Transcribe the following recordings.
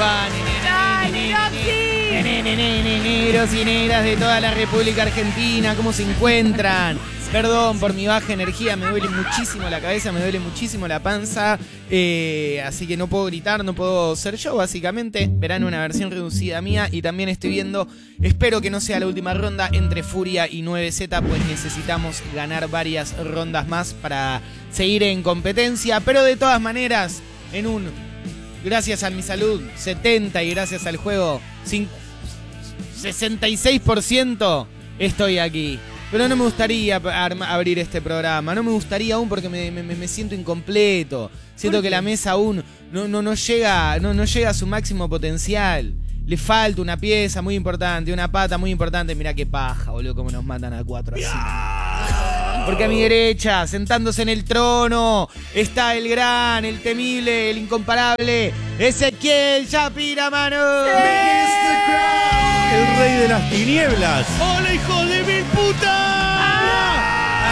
va, negros y negras de toda la República Argentina? ¿Cómo se encuentran? Perdón por mi baja energía, me duele muchísimo la cabeza, me duele muchísimo la panza, así que no puedo gritar, no puedo ser yo, básicamente. Verán una versión reducida mía y también estoy viendo, espero que no sea la última ronda entre Furia y 9Z, pues necesitamos ganar varias rondas más para seguir en competencia, pero de todas maneras, en un, gracias a mi salud, 70 y gracias al juego, 66%, estoy aquí. Pero no me gustaría abrir este programa, no me gustaría aún porque me siento incompleto. Siento que la mesa aún no llega a su máximo potencial. Le falta una pieza muy importante, una pata muy importante. Mirá qué paja, boludo, cómo nos matan a 4 así. Porque a mi derecha, sentándose en el trono, está el gran, el temible, el incomparable Ezequiel Shapira, mano. El rey de las tinieblas. ¡Hola, hijo de mil putas!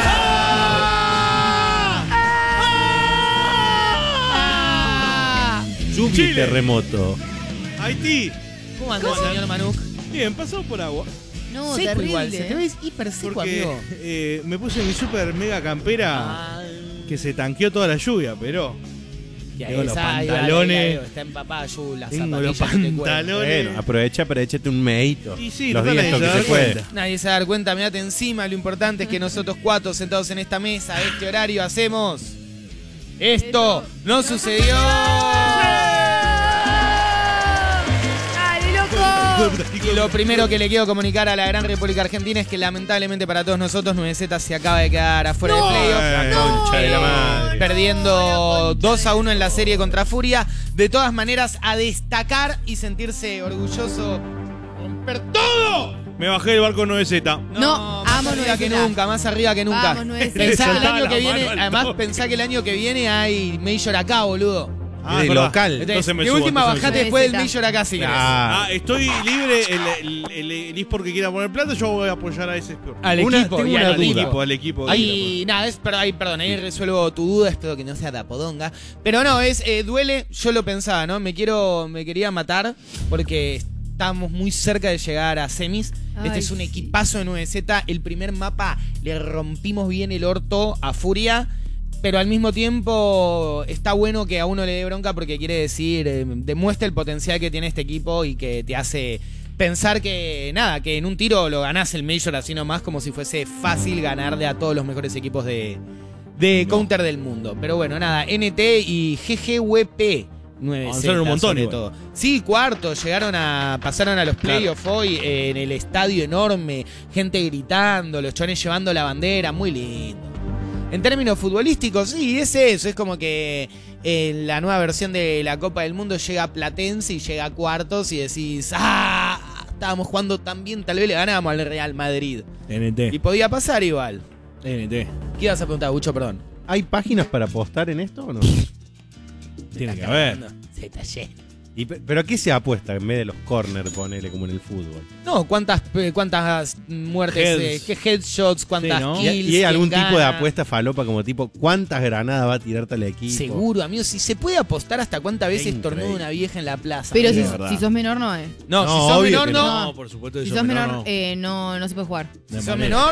Lluvia y Chile. terremoto. Haití. ¿Cómo anda, señor Manuk? Bien, pasó por agua. No, Seco terrible. igual, se te ves hiper seco, Porque amigo. me puse mi super mega campera que se tanqueó toda la lluvia, pero tengo los pantalones. Está empapada, las tengo los zapatillas. pantalones. Bueno, aprovecha para échate un meito. Y sí, los total, días nadie esto se que va a se dar puede. cuenta. Nadie se va a dar cuenta, mirate encima. Lo importante es que nosotros 4 sentados en esta mesa, a este horario, hacemos. Esto no sucedió. ¡Dale, loco! Y lo primero que le quiero comunicar a la gran República Argentina es que lamentablemente para todos nosotros 9Z se acaba de quedar afuera de playoff. La concha de la madre. Perdiendo 2-1 en la serie contra Furia. De todas maneras, a destacar y sentirse orgulloso. ¡Romper todo! Me bajé del barco 9Z. No, más amo arriba que 9Z. nunca, más arriba que nunca. Vamos, 9Z. Pensá que el Soltaba año la que mano viene, al además toque. pensá que el año que viene hay Major acá, boludo. Es de verdad. local. Entonces me de subo, última entonces me bajate subo. después del 9Z. Major acá si querés. Estoy libre. El eSport que quiera poner plata, yo voy a apoyar a ese eSport. Al Una- equipo, tengo y una al duda. equipo. Al equipo. Ahí, nada, perdón, ahí resuelvo tu duda, espero que no sea tapodonga. Pero no, duele, yo lo pensaba, ¿no? Me quería matar porque estamos muy cerca de llegar a semis. Ay, Este es un sí. equipazo de 9Z. El primer mapa le rompimos bien el orto a Furia. Pero al mismo tiempo está bueno que a uno le dé bronca porque quiere decir, demuestra el potencial que tiene este equipo y que te hace pensar que nada, que en un tiro lo ganás el Major así nomás como si fuese fácil ganarle a todos los mejores equipos de Counter del mundo. Pero bueno, nada, NT y GGWP 9Z Avanzaron un montón sobre igual. todo. Sí, cuarto, pasaron a los playoffs hoy en el estadio enorme, gente gritando, los chones llevando la bandera, muy lindo. En términos futbolísticos, sí, es eso. Es como que en la nueva versión de la Copa del Mundo llega Platense y llega a cuartos y decís, estábamos jugando tan bien, tal vez le ganábamos al Real Madrid. NT. Y podía pasar igual. NT. ¿Qué ibas a preguntar, Bucho? Perdón. ¿Hay páginas para apostar en esto o no? Tiene que haber. Se está lleno. ¿Pero a qué se apuesta en vez de los corners, ponele, como en el fútbol? No, ¿cuántas muertes, qué headshots, cuántas Sí, ¿no? ¿Y kills? hay algún quién tipo de gana? apuesta falopa como tipo cuántas granadas va a tirarte el equipo? Seguro, amigo. Si se puede apostar hasta cuántas veces Increíble. tornuda una vieja en la plaza. Pero amigo. si, verdad. si sos menor, no, No, No, si sos obvio menor, que no. No, por supuesto. Si eso sos menor, menor, no. no se puede jugar. Si De sos manera. menor,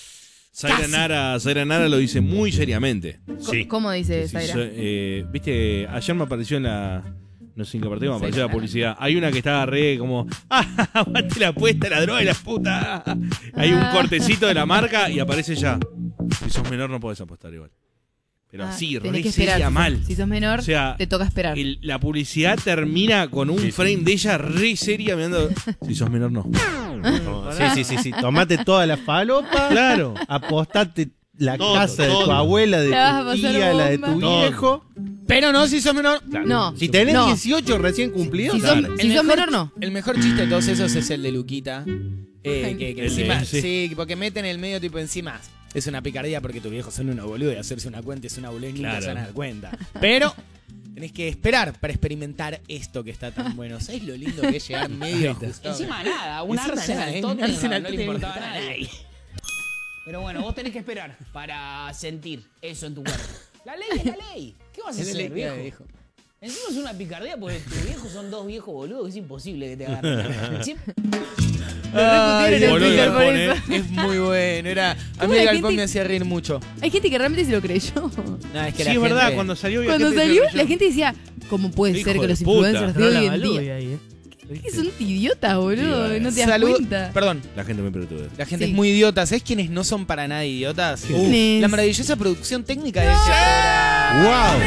Zaira Nara lo dice muy seriamente. Sí. ¿Cómo dice Sí, Zaira? Viste, ayer me apareció en la. No sé en qué partido me apareció la publicidad. Hay una que estaba re como. Aguante la apuesta, la droga y la puta. Hay un cortecito de la marca y aparece ya. Si sos menor, no podés apostar igual. Pero así, tenés re que esperar. seria mal. Si sos menor, O sea, te toca esperar. La publicidad termina con un frame de ella re seria mirando. Si sos menor, no. Sí. Tomate toda la falopa. Claro. Apostate la Todo, casa de tu todo. abuela, de La vas a tu pasar tía, la de tu bomba. viejo. pero no si sos menor. No. Si tenés No. 18 recién cumplidos, Si sos, dale. si sos menor, no. El mejor chiste de todos esos es el de Luquita. Que El de- encima, sí. sí, porque meten el medio tipo encima. Es una picardía porque tus viejos son unos boludos y hacerse una cuenta es una boludez y nunca Claro. se van a dar cuenta. Pero tenés que esperar para experimentar esto que está tan bueno. ¿Sabés lo lindo que es llegar medio ajustado? Encima nada, un Encima Arsenal nada, Tottenham, un Arsenal no le Tottenham, importaba a no le nadie. Pero bueno, vos tenés que esperar para sentir eso en tu cuerpo. La ley es la ley. ¿Qué vas a Es la hacer, ley, viejo? Encima es una picardía porque tus viejos son dos viejos boludos, que es imposible que te agarren. Sí, Ay, repusieron el boludo, Twitter por Galpón, eso. es muy bueno. A ¿Cómo mí el la Galpón gente- me hacía reír mucho. Hay gente que realmente se lo creyó. No, es que Sí, la es verdad, gente- cuando salió había Cuando gente que salió, se lo la gente decía, ¿cómo puede Hijo ser que de los puta. influencers de No hoy la en valúe día? ahí, Que son idiotas, boludo, Sí, no te das Salud- cuenta. Perdón, La gente me pelotuda. la gente Sí. es muy idiota. ¿Sabes quiénes no son para nada idiotas? ¿Quién es? La maravillosa producción técnica de este programa. ¡Wow!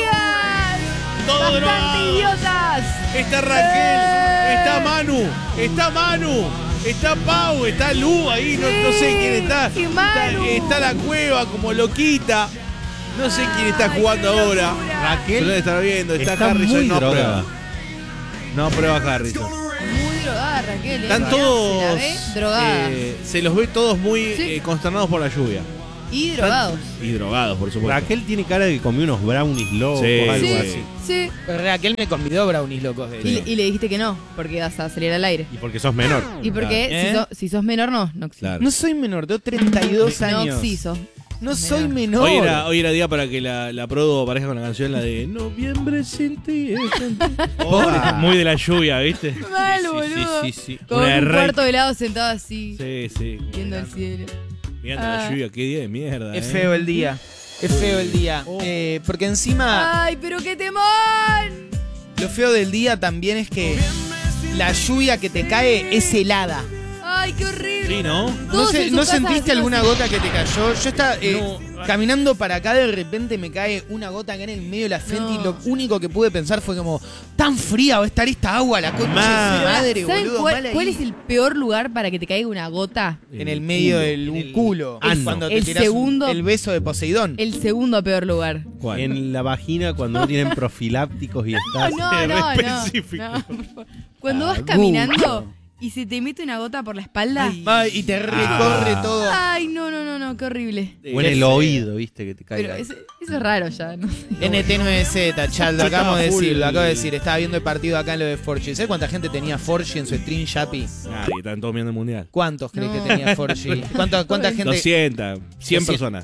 Todo ¡Bastante drogado. idiotas! Está Raquel, está Manu, está Pau, está Lu ahí, no sé quién está. Y Manu. Está la cueva como loquita. No sé quién está jugando qué ahora. locura. Raquel lo estará viendo, está Harrison, muy no drogada. prueba. No prueba Harrison. Muy drogada, Raquel. Están Se todos. la ve drogada. Se los ve todos muy Sí. consternados por la lluvia. Y drogados. Y drogados, por supuesto. Raquel tiene cara de que comió unos brownies locos, Sí, algo Sí, así. sí. Pero Raquel me convidó a Brownies Locos de hecho. Y le dijiste que no, porque vas a salir al aire. Y porque sos menor. Y porque Claro. si sos menor, no existe. Claro. No soy menor, tengo 32 No años. existe. No soy menor. Hoy era día para que la Prodo aparezca con la canción, la de Noviembre sin ti. Oda. Muy de la lluvia, ¿viste? Mal, boludo. sí. Con Una de un Rey. cuarto de helado sentado así, Sí. viendo el cielo. Mirando la Ah. lluvia, qué día de mierda. Es feo el día. Es feo el día. Oh. Porque encima, ¡Ay, pero qué temón! lo feo del día también es que la lluvia que te cae es helada. ¡Ay, qué horrible! Sí, ¿no? ¿No, Todos en su ¿no casa sentiste haciendo alguna así. gota que te cayó? Yo estaba No. caminando para acá, de repente me cae una gota acá en el medio de la frente No. y lo único que pude pensar fue como, tan fría va a estar esta agua, la concha de su madre, ¿Saben boludo. cuál, mal ahí. cuál es el peor lugar para que te caiga una gota? En el medio del culo. ano. Cuando te El tirás segundo- el beso de Poseidón. El segundo peor lugar. ¿Cuál? En la vagina cuando no tienen profilácticos y estás. No. específico. No, por favor. Cuando vas Ah, caminando y se te mete una gota por la espalda. Ay, y te recorre todo. Ay, no, qué horrible. O en el oído, viste, que te Pero caiga. eso es raro ya, ¿no? NT9Z, Chaldo, acabamos de Estaba full. decirlo, acabo de decir, estaba viendo el partido acá en lo de Forgy. ¿Sabes cuánta gente tenía Forgy en su stream, Yapi? Nadie, están todos viendo el mundial. ¿Cuántos crees No. que tenía Forgy? ¿Cuánta gente? 200, 100 200. personas.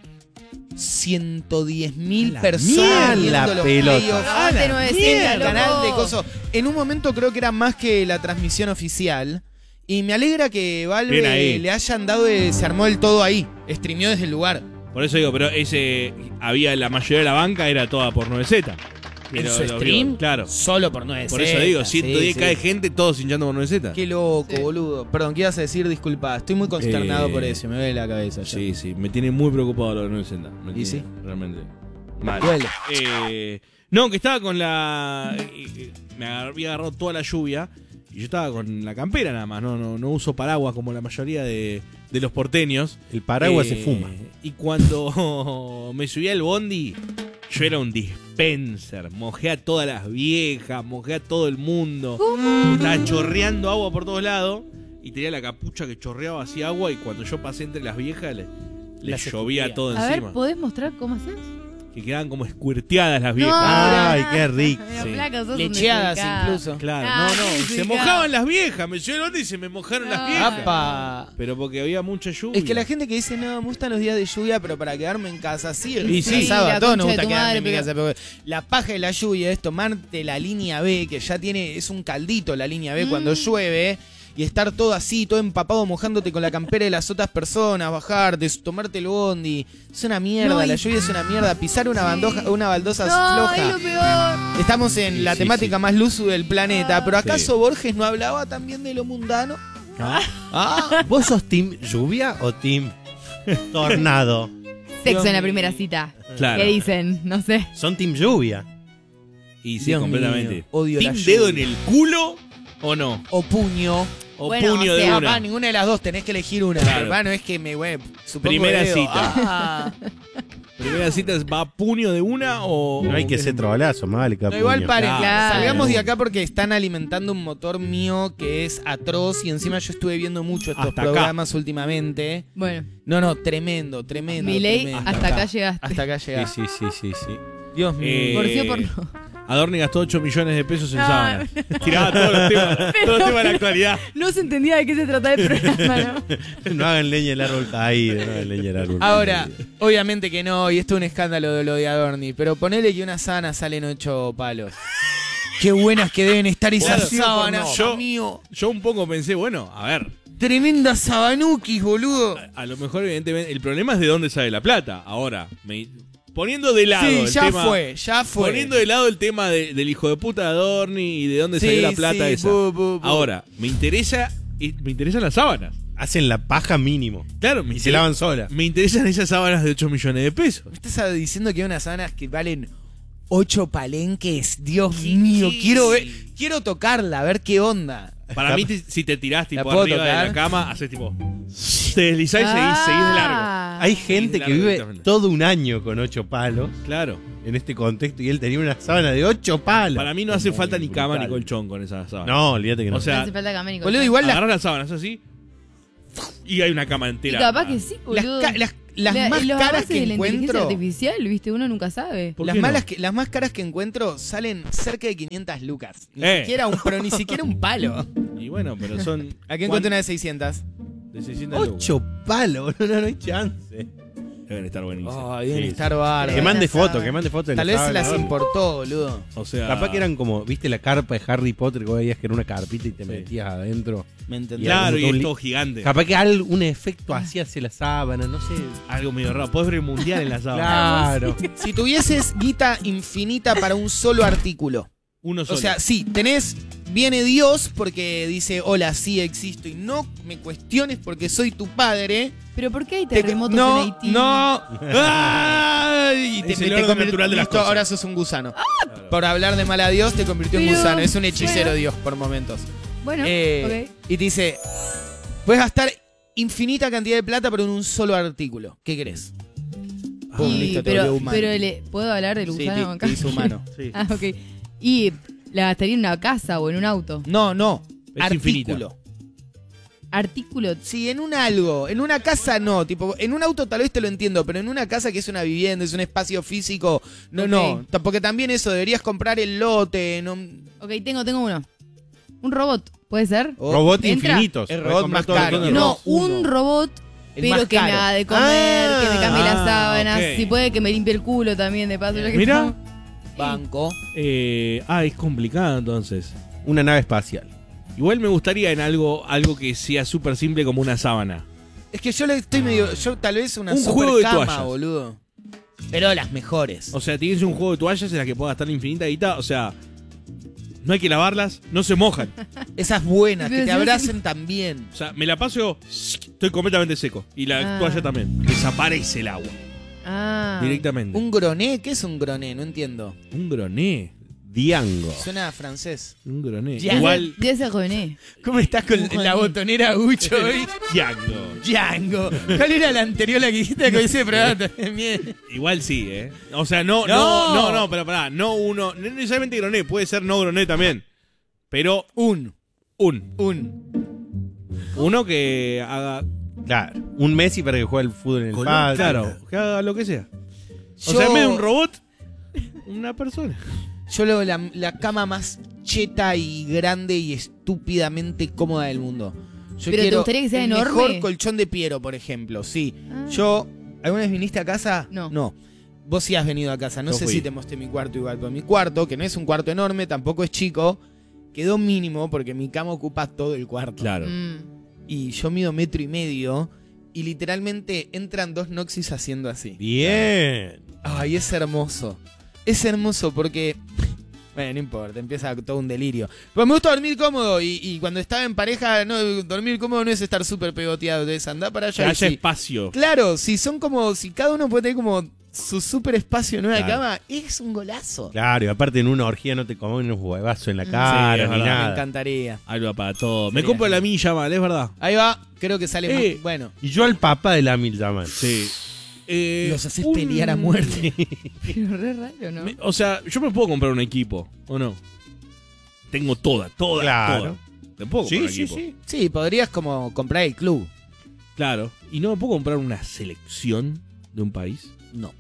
110.000 La personas mierda, viendo los pelota. playoffs. Aguante 900, El canal loco. de coso. En un momento creo que era más que la transmisión oficial. Y me alegra que Bien Valve ahí. le hayan dado, se armó el todo ahí. Streameó desde el lugar. Por eso digo, pero había la mayoría de la banca era toda por 9Z. ¿En Pero su lo stream? digo, claro. Solo por 9 Por eso digo, Sí, 110k de sí. gente, todos hinchando por 9Z. Qué loco, Sí. boludo. Perdón, ¿qué ibas a decir? Disculpa. Estoy muy consternado por eso. Me duele la cabeza ya. Sí, me tiene muy preocupado lo de 9Z. Me ¿Y tiene sí? Realmente. Mal. Duele. No, que estaba con la. Había agarrado toda la lluvia y yo estaba con la campera nada más. No uso paraguas como la mayoría de los porteños. El paraguas se fuma. Y cuando me subí al bondi, yo era un dispenser. Mojé a todas las viejas, mojé a todo el mundo. Estaba chorreando agua por todos lados. Y tenía la capucha que chorreaba así agua. Y cuando yo pasé entre las viejas, les Las llovía escupía. todo A ver, encima. ¿podés mostrar cómo haces? Que quedaban como escuerteadas las viejas. Ay, qué rico. Sí. Lecheadas incluso. Claro, Ah, no. sí, Se sí, mojaban las viejas. Me subí al bondi y se me mojaron las No. viejas. ¡Apa! Pero porque había mucha lluvia. Es que la gente que dice, no, me gustan los días de lluvia, pero para quedarme en casa, sí, Y sí, cansado, la a todos nos concha gusta de tu quedarme madre, en mi pero- casa, pero la paja de la lluvia es tomarte la línea B, que ya es un caldito la línea B cuando llueve, y estar todo así, todo empapado, mojándote con la campera de las otras personas, bajarte, tomarte el bondi. Es una mierda, No, y- la lluvia es una mierda. Pisar una baldosa No, es floja. lo peor. Estamos en Sí, la sí, temática más luzu del planeta, pero ¿acaso Sí. Borges no hablaba también de lo mundano? ¿Vos sos team lluvia o team tornado? Sexo en la mío. primera cita. Claro. ¿Qué dicen? No sé. Son team lluvia. Y sí, Dios completamente. mío, odio la ¿Team dedo en lluvia. el culo o no? O puño. O Bueno, puño o de sea, una. Ninguna de las dos, tenés que elegir una. Claro. Hermano, es que supongo Primera dedo. cita. Ah. ¿Primera cita va a puño de una o.? No hay que ser trobalazo, más vale que No, igual puño. paren, Claro. salgamos de acá porque están alimentando un motor mío que es atroz y encima yo estuve viendo mucho estos Hasta acá. programas últimamente. Bueno, No, tremendo. mi ley, tremendo. hasta acá llegaste. Hasta acá llegaste. Sí. Dios mío. Eh, Por sí o por no. Adorni gastó 8 millones de pesos en No. sábanas. Tiraba todos los temas de la actualidad. No se entendía de qué se trataba el programa, ¿no? No hagan leña del árbol caído, no hagan leña del árbol Ahora, caído. obviamente que no, y esto es un escándalo de lo de Adorni, pero ponele que una sábana salen 8 palos. Qué buenas que deben estar esas Claro. sábanas, Yo- mío. Yo un poco pensé, bueno, a ver, Tremendas sabanukis, boludo. a lo mejor evidentemente el problema es de dónde sale la plata. Ahora, poniendo de lado Sí, el ya tema, fue. poniendo de lado el tema del hijo de puta de Adorni y de dónde Sí, salió la plata sí, esa. bu. Ahora, me interesan las sábanas. Hacen la paja mínimo. Claro, Y se lavan solas. Me interesan esas sábanas de 8 millones de pesos. ¿Me estás diciendo que hay unas sábanas que valen 8 palenques? Dios mío, quiero tocarla, a ver qué onda. Para mí, si te tirás tipo puedo arriba de tocar? la cama, haces tipo. Te deslizás y seguís de largo. Hay gente Largo que vive directamente. todo un año con 8 palos Claro. en este contexto y él tenía una sábana de 8 palos. Para mí no hace falta ni cama ni brutal. colchón con esas sábanas. No, olvídate que no. O sea, No hace falta cama ni Boludo, colchón. igual agarrás las sábanas así y hay una cama Y entera. capaz que sí, boludo. las más los caras avances que de la inteligencia encuentro. artificial, viste, uno nunca sabe. ¿Por Las, qué no? las más caras que encuentro salen cerca de 500 lucas. Pero ni siquiera un palo. Y bueno, pero son. Aquí encuentro una de 600. De 600 lucas. 8 palos, no hay chance. Deben estar buenísimos. Ay, deben Sí, estar Que bárbaros. mande Las fotos, sábanas. que mande fotos de Tal la vez se sábana. las importó, boludo. O sea. Capaz que eran como, ¿viste la carpa de Harry Potter que vos veías que era una carpita y te Sí. metías adentro? ¿Me entendés? Claro, y como es todo todo gigante. Capaz que un efecto así hacia la sábana, no sé. Algo medio raro. Podés ver el mundial en la sábana. Claro. Si tuvieses guita infinita para un solo artículo. Uno solo. O sea, sí, viene Dios porque dice, hola, sí existo y no me cuestiones porque soy tu padre. Pero ¿por qué hay Te- terremotos no, en Haití? no. ¡Ay! Es el orden natural de las listo, cosas. ahora sos un gusano. Por hablar de mal a Dios te convirtió en Pero, gusano. Es un hechicero bueno. Dios por momentos. Bueno, ok. Y te dice, puedes gastar infinita cantidad de plata pero en un solo artículo. ¿Qué querés? Pum, Y- listo, te volvió humano. ¿puedo hablar del Sí, gusano te acá? hizo humano. Sí. Ah, ok. Y la gastaría en una casa o en un auto. No. Es infinita. Artículo. Artículo. Sí, en un algo. En una casa no. Tipo, en un auto tal vez te lo entiendo, pero en una casa que es una vivienda, es un espacio físico. No, Ok. no. Porque también eso, deberías comprar el lote. No. Ok, tengo uno. Un robot, ¿puede ser? Oh, Robots ¿entra? infinitos. El Podés robot comprar más todo el caro. montón de No, robots. uno. un robot, el pero más que caro. nada de comer, que me cambie las Ah, sábanas. ok. Si puede, que me limpie el culo también, de paso. ya que Mira. estamos. Banco. Es complicado entonces. Una nave espacial. Igual me gustaría en algo que sea súper simple como una sábana. Es que yo le estoy medio. Yo tal vez una Un super juego de cama, toallas. boludo. Pero las mejores. O sea, tienes un juego de toallas en la que pueda gastar infinita guita. O sea, no hay que lavarlas, no se mojan. Esas buenas, que Pero te sí, abracen también. O sea, me la paso y digo, estoy completamente seco. Y la Ah. toalla también. Desaparece el agua. Ah. Directamente. ¿Un groné? ¿Qué es un groné? No entiendo. Un groné. Diango. Suena a francés. Un groné. Ya. Igual. Debe ser René. ¿Cómo estás con la botonera Gucho hoy? Django. Django. ¿Cuál era la anterior la que dijiste que ese programa también? Igual sí, ¿eh? O sea, no, pero pará. No uno. No necesariamente groné, puede ser no groné también. Pero Un. uno que haga. Claro. Un Messi para que juegue el fútbol en el patio. Claro, que haga lo que sea. O Yo- sea, en vez de un robot, una persona. Yo la cama más cheta y grande y estúpidamente cómoda del mundo. Yo ¿Pero te quiero gustaría que sea el enorme? mejor colchón de Piero, por ejemplo, sí. Ah. Yo, ¿alguna vez viniste a casa? No. Vos sí has venido a casa. No Yo sé fui. si te mostré mi cuarto igual, pero mi cuarto, que no es un cuarto enorme, tampoco es chico, quedó mínimo porque mi cama ocupa todo el cuarto. Claro. Y yo mido 1,5 metros y literalmente entran 2 Noxis haciendo así. Bien. Ay, es hermoso. Es hermoso porque... Bueno, no importa, empieza todo un delirio. Pero me gusta dormir cómodo y cuando estaba en pareja, no, dormir cómodo no es estar súper pegoteado. Entonces andá para Que allá. y haya si- espacio. Claro, si son como... Si cada uno puede tener como su súper espacio en una Claro. cama, es un golazo. Claro, y aparte en una orgía no te comen unos huevazos en la Sí, cara es ni verdad. Me nada. encantaría. Algo para todo. Me Sería compro la genial. milla mal, es verdad. Ahí va, creo que sale Eh. muy bueno. Y yo al papá de la Mildaman. Sí. Los haces pelear a muerte. Pero re raro, ¿no? O sea, yo me puedo comprar un equipo, ¿o no? Tengo toda. Claro. Te puedo comprar Sí, un sí, equipo. sí. Sí, podrías como comprar el club. Claro. ¿Y no me puedo comprar una selección de un país? No.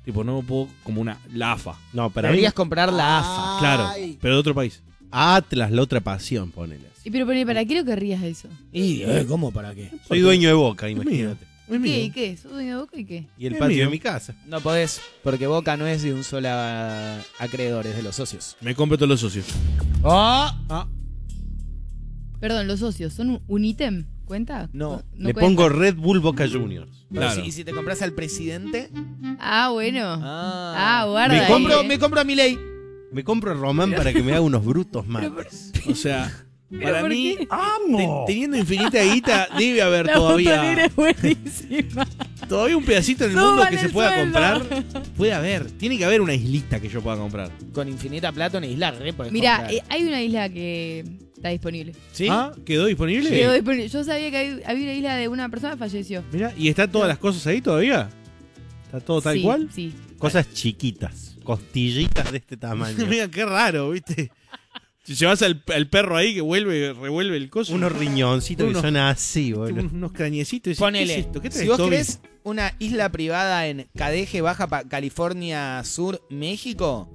Tipo, no puedo, como la AFA. No, para mí. Deberías comprar la AFA. Claro, pero de otro país. Atlas, la otra pasión, ponele. Y pero ¿para qué lo querrías eso? Y, ¿cómo para qué? Soy dueño de Boca, imagínate. Es mío. ¿Qué? ¿Y qué? ¿Sos dueño de Boca y qué? Y el Es patio mío. de mi casa. No podés, porque Boca no es de un solo acreedor, es de los socios. Me compro todos los socios. ¡Oh! Perdón, los socios, ¿son un ítem? ¿Cuenta? No. Le cuenta. pongo Red Bull Boca Juniors. Pero Claro. si te compras al presidente. Ah, bueno. Guarda. Me ahí, Me compro a Milei. Me compro a Román para que me haga unos brutos mates. O sea, para ¿por mí, qué? teniendo infinita guita, debe haber La botonera todavía es buenísima. un pedacito en el mundo Suban que se el pueda sueldo. comprar. Puede haber. Tiene que haber una islita que yo pueda comprar. Con infinita plata en Isla Re podés Mira, comprar. hay una isla que está disponible. ¿Sí? ¿Ah? ¿Quedó disponible? Quedó disponible. Yo sabía que había una isla de una persona que falleció. Mira, ¿y están todas las cosas ahí todavía? ¿Está todo tal Sí, cual? Sí. Cosas chiquitas. Costillitas de este tamaño. Mira, qué raro, ¿viste? Si llevas al perro ahí que revuelve el coso. Unos riñoncitos que Unos- son así, boludo. unos crañecitos. Ponele. ¿Qué es esto? ¿Qué Si traes, vos Toby? querés una isla privada en Cadeje, Baja California Sur, México,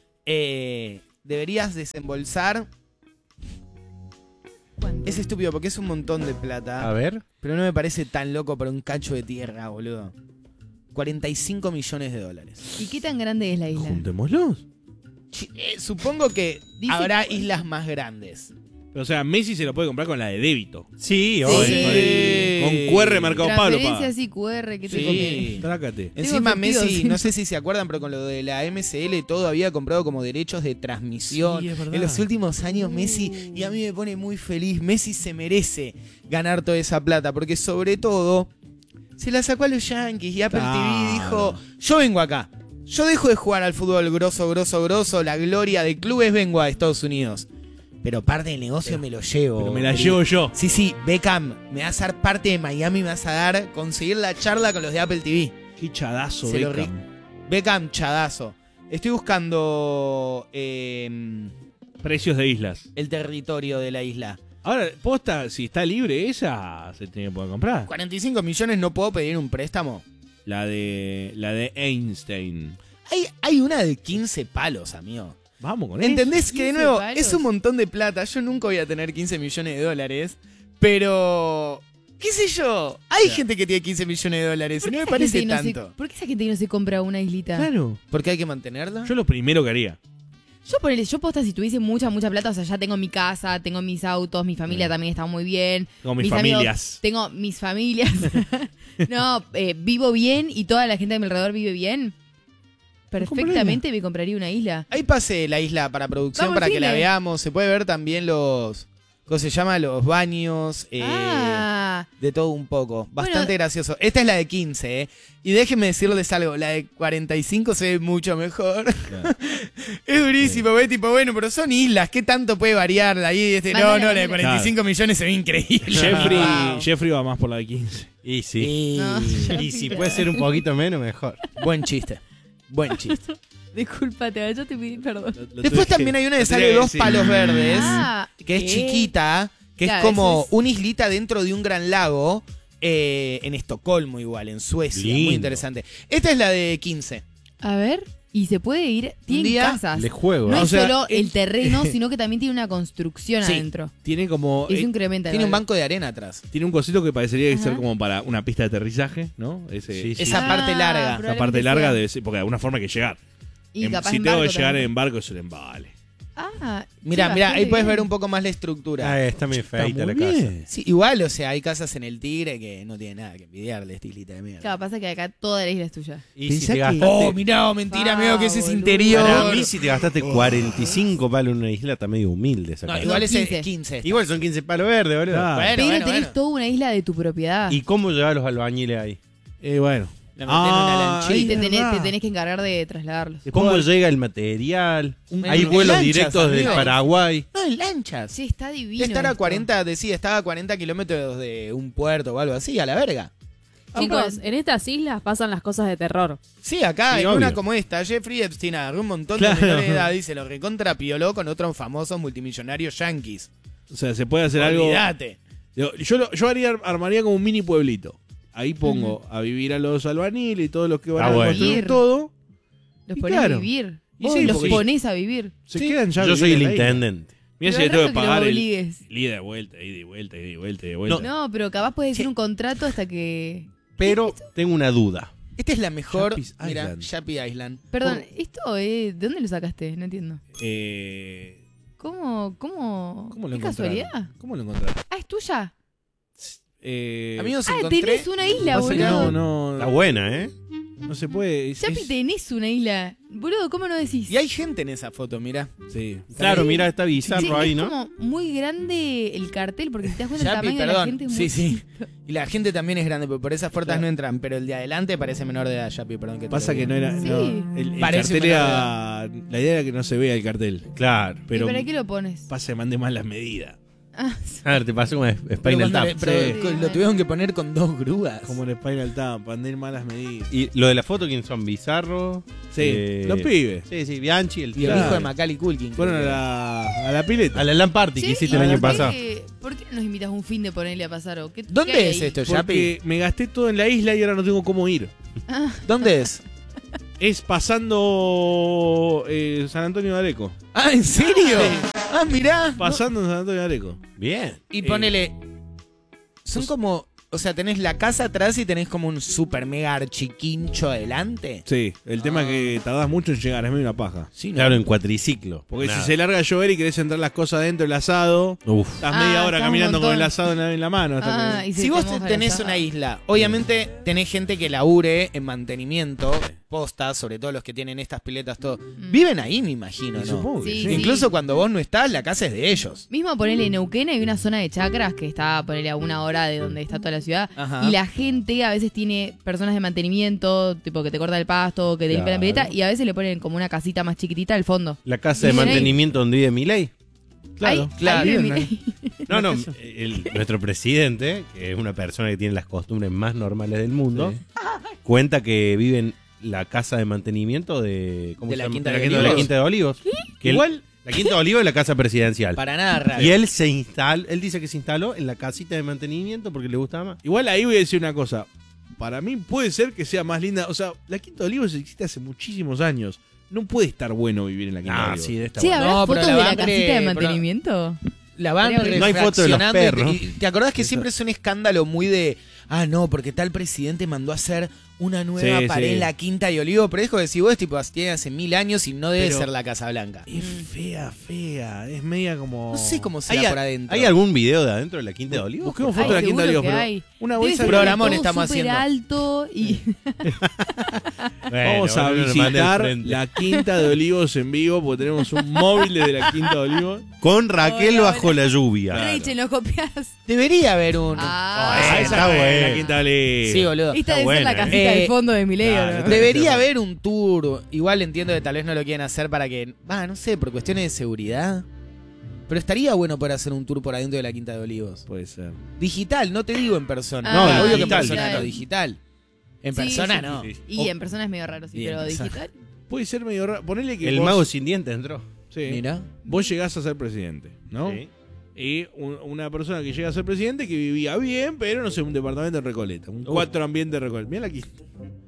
deberías desembolsar. ¿Cuánto? Es estúpido porque es un montón de plata. A ver. Pero no me parece tan loco para un cacho de tierra, boludo. 45 millones de dólares. ¿Y qué tan grande es la isla? Juntémoslos. Supongo que Dice- habrá islas más grandes. O sea, Messi se lo puede comprar con la de débito. Sí, Sí. obvio. Con QR marcado Pablo. Transferencia así QR que te conviene. Sí. Trácate. Encima efectivo, Messi, sí. no sé si se acuerdan, pero con lo de la MCL todo había comprado como derechos de transmisión. Sí, es verdad. En los últimos años Messi, y a mí me pone muy feliz, Messi se merece ganar toda esa plata, porque sobre todo se la sacó a los Yankees y Apple Claro. TV dijo, yo vengo acá, yo dejo de jugar al fútbol grosso, la gloria de clubes, vengo a Estados Unidos. Pero parte del negocio me lo llevo. Pero me la querido. llevo yo. Sí, Beckham, me vas a dar parte de Miami, me vas a dar, conseguir la charla con los de Apple TV. Qué chadazo, Se lo Beckham. Beckham, chadazo. Estoy buscando Precios de islas. el territorio de la isla. Ahora, posta, si está libre esa, se tiene que poder comprar. 45 millones, no puedo pedir un préstamo. La de Einstein. Hay una de 15 palos, amigo. Vamos con eso. ¿Entendés que de 15 nuevo palos. es un montón de plata? Yo nunca voy a tener 15 millones de dólares, pero qué sé yo, hay gente que tiene 15 millones de dólares y no me esa parece gente no se- tanto. ¿Por qué esa gente no se compra una islita? Claro. ¿Porque hay que mantenerla? Yo lo primero que haría. Yo posta, si tuviese mucha plata, o sea, ya tengo mi casa, tengo mis autos, mi familia también está muy bien. Con mis Mis amigos- familias. Tengo mis familias. No, vivo bien y toda la gente de mi alrededor vive bien. Perfectamente me compraría una isla. Ahí pasé la isla para producción Vamos, para que Fine. la veamos. Se puede ver también los, ¿cómo se llama? Los baños. De todo un poco. Bastante Bueno. gracioso. Esta es la de 15, ¿eh? Y déjenme decirles algo. La de 45 se ve mucho mejor. Es durísimo, ¿ves? Tipo, bueno, pero son islas. ¿Qué tanto puede variar de ahí? Mandale, No, la de mandale. 45 millones se ve increíble. Wow. Jeffrey va más por la de 15. Y sí. Y- No. Y si puede ser un poquito menos, mejor. Buen chiste. Buen chiste. Discúlpate, yo te pedí perdón. Después también hay una que sale 2 palos verdes. Ah, Que es ¿qué? chiquita. Que Claro, es como eso es- una islita dentro de un gran lago. En Estocolmo igual, en Suecia. Muy Lindo. interesante. Esta es la de 15. A ver, y se puede ir. Tienen día casas. Le juego. No O es sea, solo el terreno, sino que también tiene una construcción Sí. adentro. Tiene como. Y eso incrementa el Tiene un valor. banco de arena atrás. Tiene un cosito que parecería Ajá. ser como para una pista de aterrizaje, ¿no? Sí, sí. Esa parte larga. Esa parte larga sea. debe ser, porque de alguna forma hay que llegar. Y capaz si en tengo que barco llegar también. en barco es un embale. Ah, Mira, sí, mira, ahí bastante puedes bien. ver un poco más la estructura. Ah, está muy feita la muy casa. bien. Sí, igual, o sea, hay casas en el Tigre que no tienen nada que envidiarle, esta islita de mierda. Claro, pasa que acá toda la isla es tuya. Y Pensá si te que- gastaste. Oh, mirá, mentira, amigo, que ese es boludo. interior. Para mí, si te gastaste 45 palos en una isla, está medio humilde esa No, casa. igual ese 15. es 15. Igual son 15 palos verdes, boludo. Claro. Bueno, Pero bueno, tenés bueno. toda una isla de tu propiedad. ¿Y cómo llevar los albañiles ahí? Bueno. Le meten una lanchita. Y ahí te es tenés, verdad. te tenés que encargar de trasladarlos. ¿Cómo llega el material? Hay en vuelos lanchas, directos del amigo. Paraguay. No, en lanchas. Sí, está divino. Estar a esto. 40, decía, estaba a 40 kilómetros de un puerto o algo así, a la verga. Chicos, en estas islas pasan las cosas de terror. Sí, acá, Sí, en obvio. una como esta, Jeffrey Epstein agarró un montón Claro. de menores de edad y se lo recontrapioló con otros famosos multimillonarios yankees. O sea, se puede hacer algo. Olvídate. Yo armaría como un mini pueblito. Ahí pongo a vivir a los albañiles y todos los que van Ah, a bueno. construir Ir. todo. Los Y ponés claro. a vivir. Y Vos sí, los porque- ponés a vivir. Se quedan ya. Yo soy el viviendo ahí. intendente. Mira si Pero le tengo que no que los pagar el obligues. ida de vuelta, ida y vuelta, ida y vuelta, ida y vuelta. No, pero capaz puede ser un contrato hasta que... Pero tengo una duda. Esta es la mejor. Yuppies Mira, Island. Yappy Island. Perdón, ¿esto ¿de dónde lo sacaste? No entiendo. ¿Cómo? ¿Cómo lo ¿Qué encontraron? casualidad? ¿Cómo lo encontraron? Ah, ¿es tuya? Amigos, Ah, encontré. tenés una isla, Pasa que boludo. no Está buena, ¿eh? no se puede. Chapi, tenés una isla. Boludo, ¿cómo no decís? Y hay gente en esa foto, mira. Sí. Claro, mira, está Sí, bizarro ahí, es ¿no? como muy grande el cartel, porque si te das cuenta el Yapi, tamaño de la perdón. gente es Sí, muy sí. Y la gente también es grande, pero por esas puertas no entran. Pero el de adelante parece menor de edad, Yapi, perdón que te Pasa lo que diga. no era. Sí. No, el Parece cartel una era. La idea era que no se vea el cartel. Claro. ¿Y Pero para qué lo pones? pasa que mandé mal las medidas. Ah, A ver, te pasó como Pero, Spinal cuando Tap. le- pero Sí. lo tuvieron que poner con 2 grúas. Como en Spinal Tap, mandé mal las medidas. Y lo de la foto, ¿quién son? Bizarro. Sí, los pibes. Sí, sí, Bianchi, el Y tío. el Claro. hijo de Macaulay Culkin. Fueron creo que- a la pileta. A la LAN Party que ¿sí? hiciste ¿Y el año por qué- pasado. ¿Por qué no nos invitas un fin de ponerle a pasar? ¿O qué, qué hay ¿Dónde es ahí? esto, Yapi? Porque me gasté todo en la isla y ahora no tengo cómo ir. ¿Dónde es? Es pasando San Antonio de Areco. Ah, ¿en serio? Ah, mirá. Pasando en San Antonio de Areco. Bien. Y ponele. Son como. O sea, tenés la casa atrás y tenés como un super mega archiquincho adelante. Sí, el tema es que tardás mucho en llegar, es medio una paja. Sí, ¿no? Claro, en cuatriciclo. Porque Nada. si se larga a llover y querés entrar las cosas dentro del asado, Uf. estás media hora está un caminando con montón. el asado en la mano. hasta que- Y se Si te vos moja la tenés sábana. una isla, obviamente tenés gente que labure en mantenimiento, postas, sobre todo los que tienen estas piletas, todo. Viven ahí, me imagino, Y ¿no? supongo que Sí, sí. sí. Incluso cuando vos no estás, la casa es de ellos. Mismo ponerle en Neuquén hay una zona de chacras que está ponerle a 1 hora de donde está toda la ciudad. Ajá. Y la gente a veces tiene personas de mantenimiento, tipo que te corta el pasto, que te limpia la Claro. pileta, y a veces le ponen como una casita más chiquitita al fondo. La casa de Viven ahí. mantenimiento donde vive Milei. Claro, Ahí- claro. ahí Viven me- ahí. No, no, nuestro presidente, que es una persona que tiene las costumbres más normales del mundo, cuenta que vive en la casa de mantenimiento de... ¿Cómo De se la llama? Quinta de de la Olivos. Quinta de Olivos. Que Igual- la Quinta de Olivos es la casa presidencial. Para nada raro. Y él dice que se instaló en la casita de mantenimiento porque le gustaba más. Igual ahí voy a decir una cosa. Para mí puede ser que sea más linda. O sea, la Quinta de Olivos existe hace muchísimos años. No puede estar bueno vivir en la Quinta de Ah, Olivos. sí, de esta Che, manera. ¿habrá No, pero fotos la de la van casita de pero- mantenimiento? La van No hay foto de los refraccionando y te- perros. y ¿te acordás que siempre es un escándalo muy de no, porque tal presidente mandó a hacer una nueva Sí, pared sí. en la Quinta de Olivo? Pero es como decís vos, tipo, tiene hace 1000 años y no debe Pero- ser la Casa Blanca. Es fea, fea. Es media como. No sé cómo ¿Hay, será por adentro. ¿Hay algún video de adentro de la Quinta de Olivos? Busquemos Ay, fotos de la Quinta de seguro Olivos, que pero. hay. Una Debe bolsa ser de Programón todo estamos súper haciendo. alto y... Vamos a Bueno, no le mande al visitar frente. la Quinta de Olivos en vivo porque tenemos un móvil desde la Quinta de Olivos. Con Raquel Hola, bajo la lluvia. Rachel, ¿nos copias? Debería haber un. Ah, está no es bueno. la Quinta de Olivos. Sí, boludo. esta debe buena, ser la ¿eh? casita del fondo de mi Claro, ¿no? Debería haber un tour. Igual entiendo que tal vez no lo quieren hacer para que. No sé, por cuestiones de seguridad. Pero estaría bueno poder hacer un tour por adentro de la Quinta de Olivos. Puede ser. Digital, no te digo en persona. No, obvio que en digital, persona digital. no, digital. En Sí, persona sí, no. sí, sí. Y en persona es medio raro, sí, Y en pero persona. digital. Puede ser medio raro. Ponele que El vos, mago sin dientes entró. sí, Mira. vos llegás a ser presidente, ¿no? Sí. Y una persona que llega a ser presidente que vivía bien, pero no sé, un departamento en Recoleta. Un 4 ambiente en Recoleta. Mira la Quinta.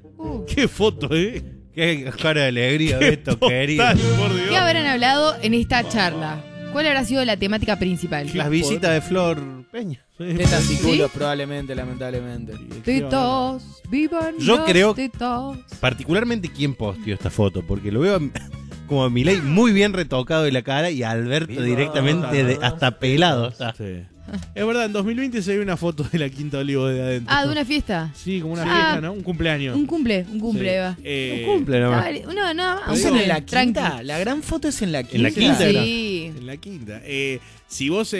Qué foto, Qué cara de alegría de esto, querido. Total, por Dios. ¿Qué habrán hablado en esta charla? ¿Cuál habrá sido la temática principal? Las visitas de Flor Peña. Tetas y ¿Sí? culos, probablemente, lamentablemente. Tetos, vivan Yo los creo- tetos. Particularmente quién posteó esta foto, porque lo veo como a Milei muy bien retocado de la cara y a Alberto directamente hasta pelado. O sea, Sí. Es verdad, en 2020 se ve una foto de la Quinta de Olivos de adentro. Ah, de una fiesta. Sí, como una Sí. fiesta, ¿no? Un cumpleaños. Un cumple, Sí. Eva. cumple nomás. Dale, no, nada más. ¿Es un cumple, en la tranqui. Quinta? La gran foto es en la Quinta. En la Quinta era. Sí. En la Quinta. Si vos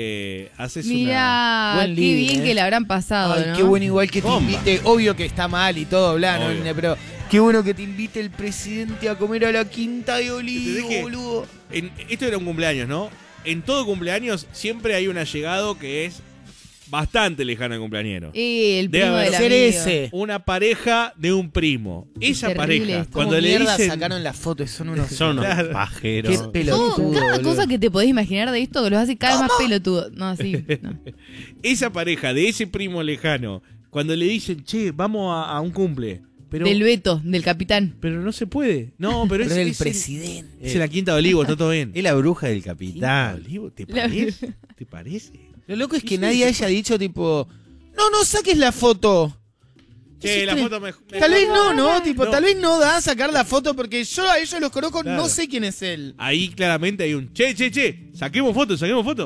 haces Mirá, Buen qué living, bien eh. que la habrán pasado, Ay, ¿no? qué bueno igual que te Bomba. invite. Obvio que está mal y todo, bla, ¿no? Obvio. Pero qué bueno que te invite el presidente a comer a la Quinta de Olivo, ¿Entendés que- boludo. esto era un cumpleaños, ¿no? En todo cumpleaños siempre hay un allegado que es bastante lejano al cumpleañero. El Debe primo haber del Ser amigo. ese. Una pareja de un primo. Esa terrible pareja, esto. cuando ¿Cómo le mierda dicen... sacaron las fotos? Son unos... Son unos Claro. pajeros. Qué Todo- pelotudo, cada boludo. cosa que te podés imaginar de esto los hace cada vez más pelotudo. No, sí. No. Esa pareja de ese primo lejano, cuando le dicen, che, vamos a un cumple, Pero, Del veto, del capitán. pero no se puede. No, pero Pero el es presidente. es la Quinta de Olivo, está todo bien. Es la bruja del Quinta de capitán. Olivo, ¿te La- parece? ¿Te parece? Lo loco es que nadie haya dicho tipo, no saques la foto. Che, la foto me... Tal vez no, tipo, No. tal vez no da a sacar la foto porque yo a ellos los conozco, Claro. no sé quién es él. Ahí claramente hay un... Che, saquemos foto.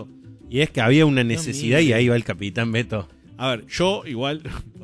Y es que había una necesidad y mire. ahí va el capitán Beto. A ver, yo igual...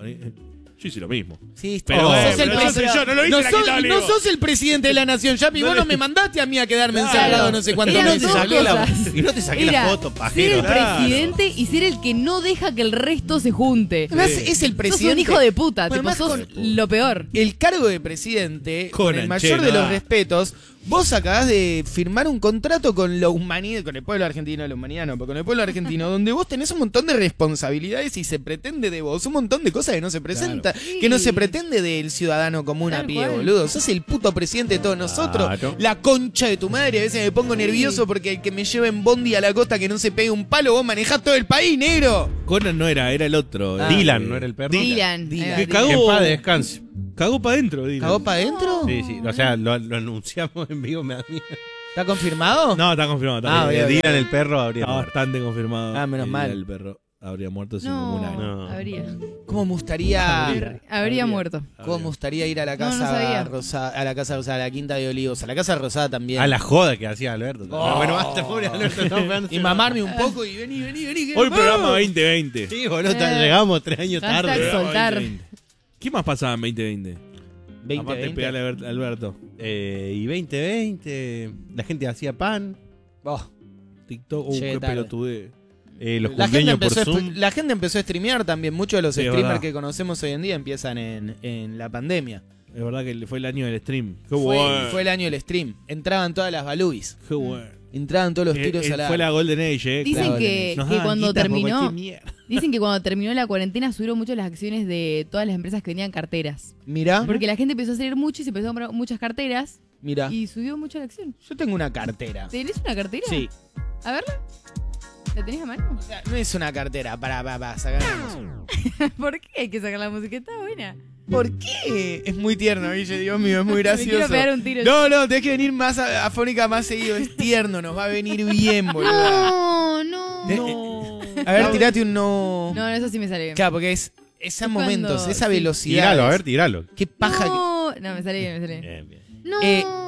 Yo hice lo mismo. Sí, Pero, sos pero el no soy yo, no lo hice no la sos, Quinta de no Olivo. sos el presidente de la nación, Yapi, No vos le- no me mandaste a mí a quedarme Claro. encerrado no sé cuántos Eran meses. dos saqué la, cosas. y no te saqué Era la foto, ser pajero. el presidente y ser el que no deja que el resto se junte. Además, es el presidente. Sos un hijo de puta, Bueno, tipo, más sos con- lo peor. El cargo de presidente, con Conan, el mayor che, de no los da. respetos, vos acabás de firmar un contrato con la humanidad, con el pueblo argentino, la humanidad no, pero con el pueblo argentino, donde vos tenés un montón de responsabilidades y se pretende de vos un montón de cosas que no se presenta, Sí. que no se pretende del ciudadano común a Tal pie, cual. boludo. Sos el puto presidente de todos nosotros. Claro. La concha de tu madre, a veces me pongo nervioso porque el que me lleve en bondi a la costa que no se pegue un palo, vos manejás todo el país, negro. Conan no era el otro. Dylan, ¿no era el perro? Dylan. Dylan. ahí va, Que Dylan. cagó. Que en paz descanse. Cagó para adentro, Dylan. ¿Cagó para adentro? Sí, sí. O sea, lo anunciamos en vivo, me da miedo. ¿Está confirmado? No, está confirmado. Está Ah, confirmado. bien. Dylan el perro habría Está muerto. bastante confirmado. Ah, menos que mal. El perro habría muerto sin como un año. No. Habría. ¿Cómo me gustaría... Habría muerto. ¿Cómo me gustaría ir a la No, no casa sabía. Rosada, a la casa Rosada, a la Quinta de Olivos, a la casa Rosada también? A la joda que hacía Alberto. Oh. Bueno, basta, pobre Alberto. estamos pegándose Y mamarme un poco y vení. Hoy programa 2020. Sí, boludo, llegamos 3 años Hashtag tarde. sol- soltar. 2020. ¿Qué más pasaba en 2020? 20, Aparte de 20. pegarle a Alberto. Y 2020, la gente hacía pan. Oh, TikTok, Llegué qué tarde. pelotude. Los la, gente cumpleaños por empezó Zoom. la gente empezó a streamear también. Muchos de los Sí, es streamers verdad. que conocemos hoy en día empiezan en la pandemia. Es verdad que fue el año del stream. Qué bueno. Fue el año del stream. Entraban todas las balubis. Qué bueno. Entraban todos los tiros a la... Fue la Golden Age, Dicen Claro, que, Nos que daban cuando guita por terminó, cualquier mierda. dicen que cuando terminó la cuarentena subieron mucho las acciones de todas las empresas que vendían carteras. Mirá, Porque la gente empezó a salir mucho y se empezó a comprar muchas carteras mirá. y subió mucho la acción. Yo tengo una cartera. ¿Tenés una cartera? Sí. A verla. ¿La tenés a mano? O sea, no es una cartera para sacar la música. ¿Por qué hay que sacar la música? Está buena. ¿Por qué? Es muy tierno, Guille, Dios mío, es muy gracioso. Me quiero pegar un tiro. No, tenés que venir más afónica más seguido. Es tierno, nos va a venir bien, boludo. No. A ver, tirate un no. No, eso sí me sale bien. Claro, porque es esos Cuando- momentos, esa sí. velocidad. Tíralo, a ver, tíralo. Qué paja. No, me sale bien, me sale bien. Bien, bien. No.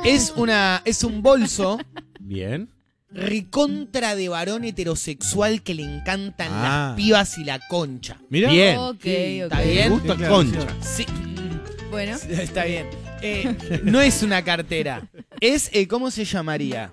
Es un bolso Bien. recontra de varón heterosexual que le encantan Ah. las pibas y la concha. Mirá. Bien. Ok, Sí, ok. ¿está bien? Gusto Qué concha. Sí, Bueno. está bien. No es una cartera. Es, ¿cómo se llamaría?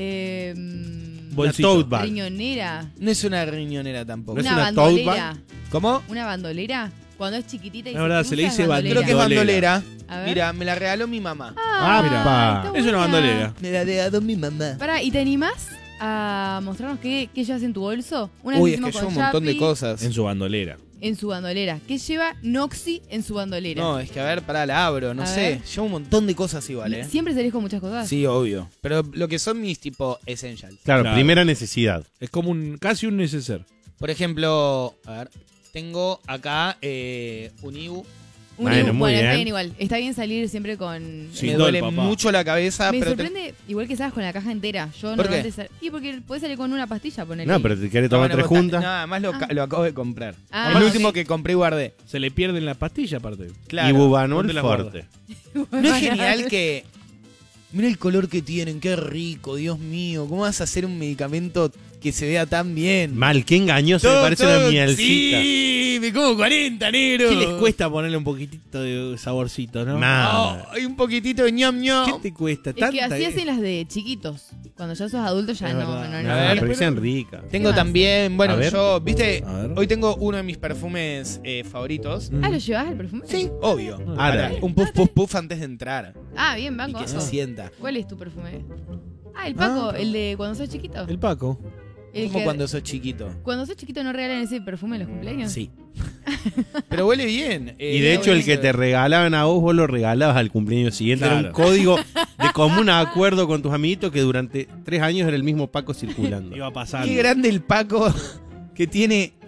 Bolsito. Una tote bag. Riñonera. No es una riñonera tampoco. ¿No es Una una tote bandolera. ¿Cómo? Una bandolera. Cuando es chiquitita y La verdad, se le cruza, dice es Creo que es Bandolera. bandolera. A ver. Mira, me la regaló mi mamá. Ah, Apa. está Es una buena. bandolera. Me la regaló mi mamá. Pará, ¿y te animás a mostrarnos qué llevas en tu bolso? Una Uy, vez es que hicimos lleva un con montón de Yapi cosas. En su bandolera. en su bandolera. ¿Qué lleva Noxy en su bandolera? No, es que a ver, pará, la abro, no A sé. ver. Lleva un montón de cosas igual, ¿eh? ¿Siempre salís con muchas cosas? Sí, obvio. Pero lo que son mis tipo essentials. Claro, Claro. primera necesidad. Es como casi un neceser. Por ejemplo, a ver, tengo acá un Ibu. Bueno, muy está bien. bien igual. Está bien salir siempre con... Sí. Me Sin duele dol, papá. mucho la cabeza, Me pero sorprende igual que salgas con la caja entera. Yo ¿Por normalmente qué? Y porque podés salir con una pastilla, ponele. No, pero te querés tomar tres juntas. Nada más lo acabo de comprar. Ah, el ok. último que compré y guardé. Se le pierden las pastillas aparte. Claro. Y Bubanol ¿Dónde la fuerte. ¿No es genial que... Mira el color que tienen, qué rico, Dios mío. ¿Cómo vas a hacer un medicamento que se vea tan bien? Mal, qué engañoso, me parece una mielcita. Sí, me como 40, negro. ¿Qué les cuesta ponerle un poquitito de saborcito, no? Mal. Hay un poquitito de ñam ñam. ¿Qué te cuesta? Es que así hacen las de chiquitos. Cuando ya sos adulto ya Es no, verdad. no, No, no. A ver, pero que sean ricas. Tengo más? también, bueno, A ver. yo, viste, A ver. hoy tengo uno de mis perfumes favoritos. Ah, ¿lo llevas el perfume? Sí, obvio. Ahora. Un puff, puff, puff antes de entrar. Ah, bien, Y banco. que se banco. sienta. ¿Cuál es tu perfume? Ah, el Paco, el de cuando sos chiquito. El Paco. El Como que- cuando sos chiquito. Cuando sos chiquito no regalan ese perfume en los cumpleaños. Sí. Pero huele bien. Y de hecho, el que te regalaban a vos lo regalabas al cumpleaños siguiente. Era Claro. un código de común acuerdo con tus amiguitos que durante 3 años era el mismo Paco circulando. Iba pasando. Qué grande el Paco que tiene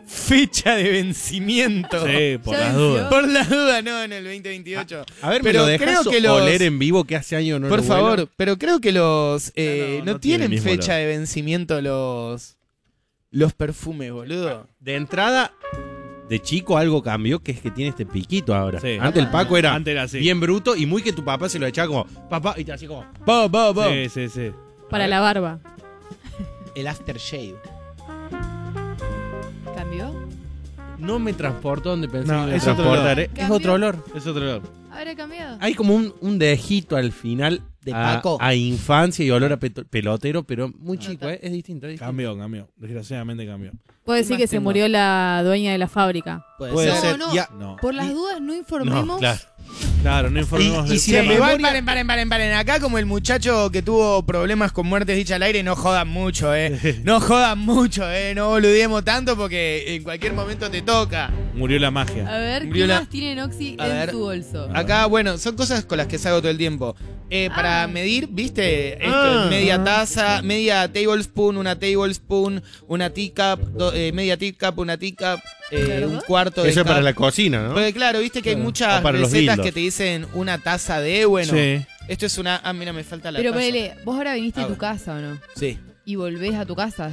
fecha de vencimiento. Sí, por Ya las venció. dudas. Por la duda, no, en el 2028. A ver, Pero ¿me lo dejas creo que los- oler en vivo que hace años no Por lo huelo? favor, pero creo que los no no tiene el tienen mismo fecha olor. de vencimiento los perfumes, boludo. De entrada, de chico algo cambió, que es que tiene este piquito ahora. Sí. Antes el Paco era Antes era así. bien bruto y muy que tu papá se lo echaba como, papá, y te hacía como... Va. Sí, sí, sí. Para la barba. El aftershave. ¿Cambió? No me transportó donde pensé No, que me es otro transportaré. olor. Es otro olor. Es otro olor. ¿Habrá cambiado? Hay como un dejito al final De a, Paco. a infancia y olor a pelotero, pero muy chico, ¿eh? Es distinto. Cambió. Desgraciadamente cambió. Puede decir más que se tengo? murió la dueña de la fábrica. Puede No, ser. no. Ya- No. Por las dudas, no informemos. No, claro. Claro, no informemos Y de si Che, la igual memoria- paren. Acá como el muchacho que tuvo problemas con muertes dichas al aire, no jodan mucho, No jodan mucho, No boludeemos tanto porque en cualquier momento te toca. Murió la magia. A ver, ¿qué Viola- más tiene Noxy A en ver. su bolso? Acá, bueno, son cosas con las que salgo todo el tiempo. Para medir, ¿viste? Esto, media taza, media tablespoon, una tablespoon, una teacup, media teacup, una teacup, ¿Verdad? un cuarto de Eso es para cup. la cocina, ¿no? Porque claro, viste que hay muchas O para los recetas dildos. que te dicen una taza de, bueno, Sí. esto es una... Ah, mira, me falta la Pero taza. ponele, vos ahora viniste A a tu ver. casa, ¿o no? Sí. Y volvés a tu casa